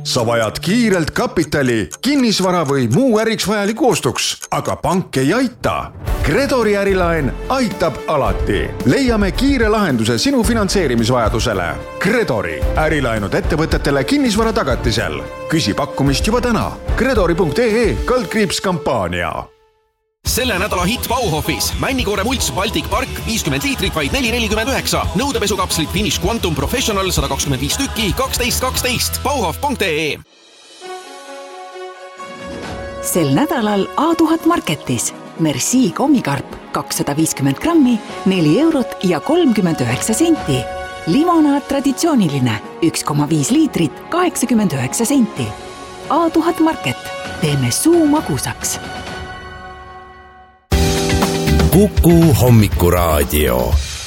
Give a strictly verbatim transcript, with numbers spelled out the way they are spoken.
sa vajad kiirelt kapitali, kinnisvara või muu äriks vajaliku ostuks, aga pank ei aita. Credori ärilaen aitab alati. Leiame kiire lahenduse sinu finantseerimisvajadusele. Credori ärilaenud ettevõtetele kinnisvara tagatisel. Küsi pakkumist juba täna. Credori punkt ee kaldkriips kampaania. Selle nädala hitt Bauhofis. Männikoore mults Baltic Park viiskümmend liitrit vaid neli nelikümmend üheksa. Nõudepesukapslit Finish Quantum Professional sada kakskümmend viis tükki kaksteist kaksteist. Bauhof punkt ee. Sel nädalal A tuhat Marketis. Merci kommikarp kakssada viiskümmend grammi, neli eurot ja kolmkümmend üheksa senti. Limonaad traditsiooniline üks koma viis liitrit, kaheksakümmend üheksa senti. A tuhat Market. Teeme suu magusaks. Kuku hommikuraadio.